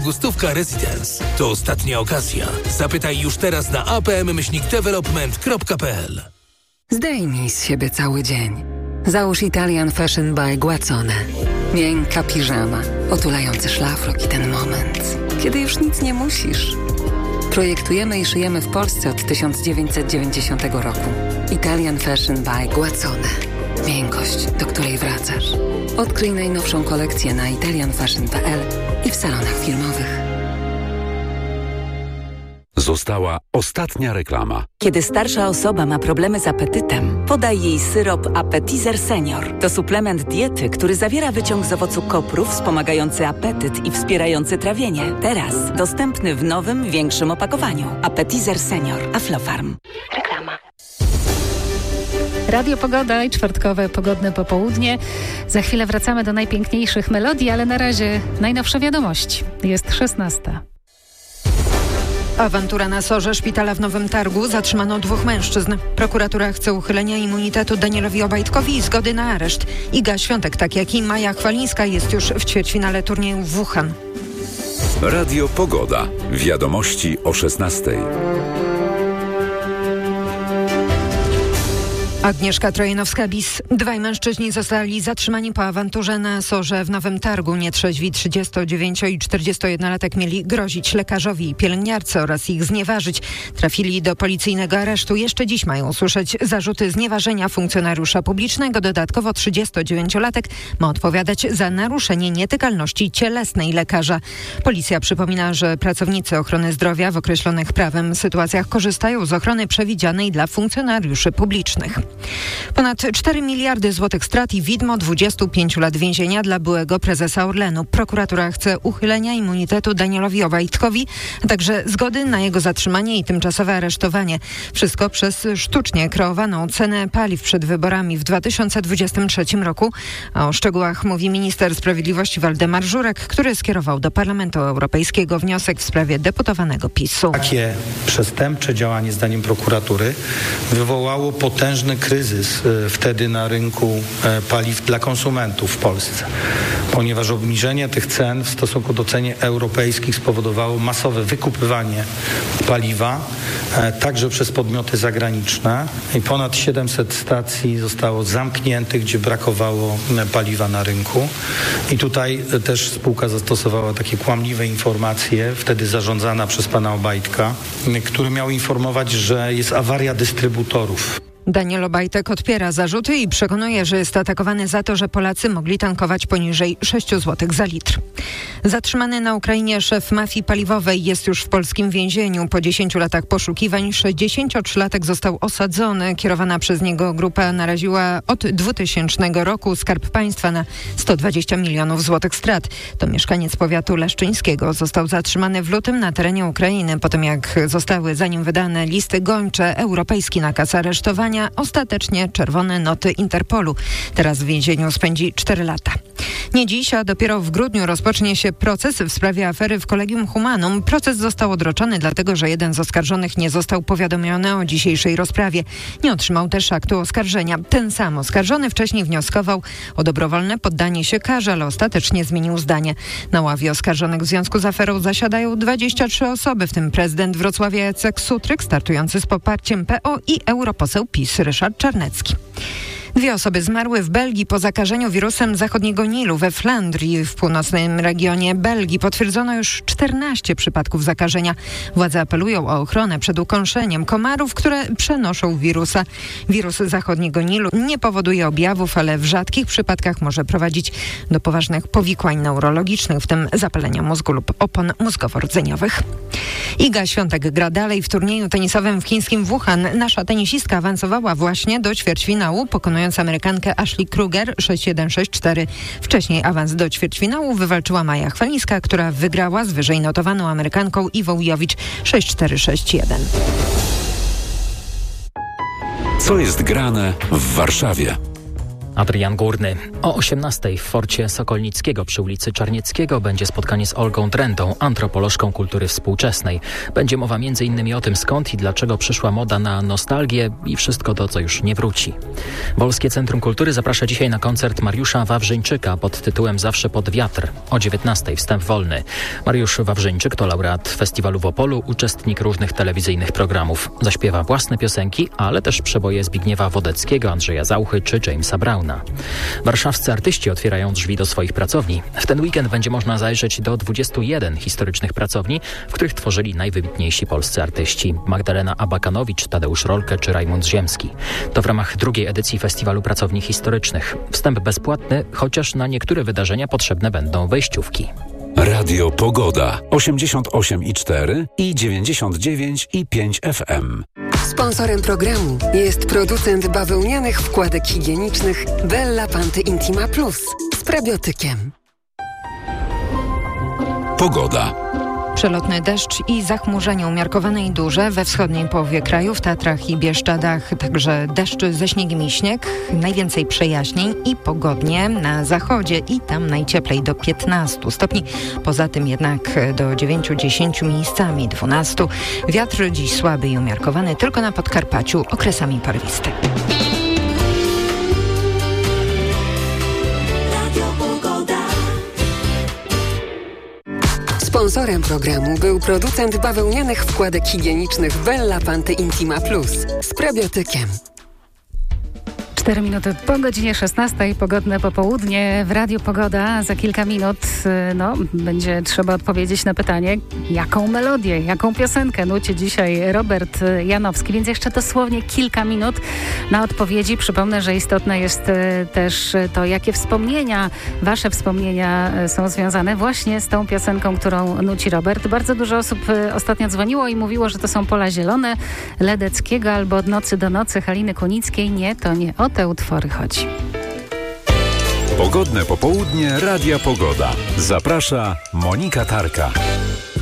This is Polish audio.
Gustówka Residence. To ostatnia okazja. Zapytaj już teraz na apm-development.pl. Zdejmij z siebie cały dzień. Załóż Italian Fashion by Guazzone. Miękka piżama, otulający szlafrok i ten moment, kiedy już nic nie musisz. Projektujemy i szyjemy w Polsce od 1990 roku. Italian Fashion by Guazzone. Miękkość, do której wracasz. Odkryj najnowszą kolekcję na italianfashion.pl i w salonach firmowych. Została ostatnia reklama. Kiedy starsza osoba ma problemy z apetytem, podaj jej syrop Appetizer Senior. To suplement diety, który zawiera wyciąg z owocu kopru wspomagający apetyt i wspierający trawienie. Teraz dostępny w nowym, większym opakowaniu. Appetizer Senior. Aflofarm. Reklama. Radio Pogoda i czwartkowe pogodne popołudnie. Za chwilę wracamy do najpiękniejszych melodii, ale na razie najnowsze wiadomości. Jest 16. Awantura na SOR-ze szpitala w Nowym Targu. Zatrzymano 2 mężczyzn. Prokuratura chce uchylenia immunitetu Danielowi Obajtkowi i zgody na areszt. Iga Świątek, tak jak i Maja Chwalińska, jest już w ćwierćfinale turnieju w Wuhan. Radio Pogoda. Wiadomości o 16:00. Agnieszka Trojanowska-Bis. 2 mężczyźni zostali zatrzymani po awanturze na SOR-ze w Nowym Targu. Nietrzeźwi 39- i 41-latek mieli grozić lekarzowi i pielęgniarce oraz ich znieważyć. Trafili do policyjnego aresztu. Jeszcze dziś mają usłyszeć zarzuty znieważenia funkcjonariusza publicznego. Dodatkowo 39-latek ma odpowiadać za naruszenie nietykalności cielesnej lekarza. Policja przypomina, że pracownicy ochrony zdrowia w określonych prawem sytuacjach korzystają z ochrony przewidzianej dla funkcjonariuszy publicznych. Ponad 4 miliardy złotych strat i widmo 25 lat więzienia dla byłego prezesa Orlenu. Prokuratura chce uchylenia immunitetu Danielowi Obajtkowi, a także zgody na jego zatrzymanie i tymczasowe aresztowanie. Wszystko przez sztucznie kreowaną cenę paliw przed wyborami w 2023 roku. A o szczegółach mówi minister sprawiedliwości Waldemar Żurek, który skierował do Parlamentu Europejskiego wniosek w sprawie deputowanego PiS-u. Takie przestępcze działanie, zdaniem prokuratury, wywołało potężny kryzys wtedy na rynku paliw dla konsumentów w Polsce, ponieważ obniżenie tych cen w stosunku do cen europejskich spowodowało masowe wykupywanie paliwa, także przez podmioty zagraniczne, i ponad 700 stacji zostało zamkniętych, gdzie brakowało paliwa na rynku. I tutaj też spółka zastosowała takie kłamliwe informacje, wtedy zarządzana przez pana Obajtka, który miał informować, że jest awaria dystrybutorów. Daniel Obajtek odpiera zarzuty i przekonuje, że jest atakowany za to, że Polacy mogli tankować poniżej 6 zł za litr. Zatrzymany na Ukrainie szef mafii paliwowej jest już w polskim więzieniu. Po 10 latach poszukiwań 63-latek został osadzony. Kierowana przez niego grupa naraziła od 2000 roku Skarb Państwa na 120 milionów złotych strat. To mieszkaniec powiatu leszczyńskiego. Został zatrzymany w lutym na terenie Ukrainy, po tym jak zostały za nim wydane listy gończe, europejski nakaz aresztowania. Ostatecznie czerwone noty Interpolu. Teraz w więzieniu spędzi 4 lata. Nie dziś, a dopiero w grudniu rozpocznie się proces w sprawie afery w Collegium Humanum. Proces został odroczony, dlatego że jeden z oskarżonych nie został powiadomiony o dzisiejszej rozprawie. Nie otrzymał też aktu oskarżenia. Ten sam oskarżony wcześniej wnioskował o dobrowolne poddanie się karze, ale ostatecznie zmienił zdanie. Na ławie oskarżonych w związku z aferą zasiadają 23 osoby, w tym prezydent Wrocławia Jacek Sutryk, startujący z poparciem PO, i europoseł PiS Ryszard Czarnecki. 2 osoby zmarły w Belgii po zakażeniu wirusem zachodniego Nilu. We Flandrii, w północnym regionie Belgii, potwierdzono już 14 przypadków zakażenia. Władze apelują o ochronę przed ukąszeniem komarów, które przenoszą wirusa. Wirus zachodniego Nilu nie powoduje objawów, ale w rzadkich przypadkach może prowadzić do poważnych powikłań neurologicznych, w tym zapalenia mózgu lub opon mózgowo-rdzeniowych. Iga Świątek gra dalej w turnieju tenisowym w chińskim Wuhan. Nasza tenisistka awansowała właśnie do ćwierćfinału, pokonując Amerykankę Ashley Kruger 6-1, 6-4. Wcześniej awans do ćwierćfinału wywalczyła Maja Chwalińska, która wygrała z wyżej notowaną Amerykanką Iwą Jowicz 6-4, 6-1. Co jest grane w Warszawie? Adrian Górny. O 18:00 w Forcie Sokolnickiego przy ulicy Czarnieckiego będzie spotkanie z Olgą Drentą, antropolożką kultury współczesnej. Będzie mowa m.in. o tym, skąd i dlaczego przyszła moda na nostalgię i wszystko to, co już nie wróci. Wolskie Centrum Kultury zaprasza dzisiaj na koncert Mariusza Wawrzyńczyka pod tytułem Zawsze pod wiatr. O 19:00 wstęp wolny. Mariusz Wawrzyńczyk to laureat festiwalu w Opolu, uczestnik różnych telewizyjnych programów. Zaśpiewa własne piosenki, ale też przeboje Zbigniewa Wodeckiego, Andrzeja Zauchy czy Jamesa Browna. Warszawscy artyści otwierają drzwi do swoich pracowni. W ten weekend będzie można zajrzeć do 21 historycznych pracowni, w których tworzyli najwybitniejsi polscy artyści: Magdalena Abakanowicz, Tadeusz Rolke czy Rajmund Ziemski. To w ramach drugiej edycji Festiwalu Pracowni Historycznych. Wstęp bezpłatny, chociaż na niektóre wydarzenia potrzebne będą wejściówki. Radio Pogoda 88,4 i 99,5 FM. Sponsorem programu jest producent bawełnianych wkładek higienicznych Bella Panty Intima Plus z prebiotykiem. Pogoda. Przelotny deszcz i zachmurzenie umiarkowane i duże we wschodniej połowie kraju, w Tatrach i Bieszczadach, także deszcz ze śniegiem i śnieg, najwięcej przejaśnień i pogodnie na zachodzie i tam najcieplej do 15 stopni, poza tym jednak do 9-10 miejscami 12. Wiatr dziś słaby i umiarkowany, tylko na Podkarpaciu okresami porwisty. Sponsorem programu był producent bawełnianych wkładek higienicznych Bella Panty Intima Plus z prebiotykiem. 4 minuty po godzinie 16:00, pogodne popołudnie w Radiu Pogoda. Za kilka minut będzie trzeba odpowiedzieć na pytanie, jaką melodię, jaką piosenkę nuci dzisiaj Robert Janowski, więc jeszcze dosłownie kilka minut na odpowiedzi. Przypomnę, że istotne jest też to, jakie wspomnienia, wasze wspomnienia są związane właśnie z tą piosenką, którą nuci Robert. Bardzo dużo osób ostatnio dzwoniło i mówiło, że to są Pola Zielone Ledeckiego albo Od nocy do nocy Haliny Kunickiej. Nie, to nie o te utwory chodzi. Pogodne popołudnie Radia Pogoda. Zaprasza Monika Tarka.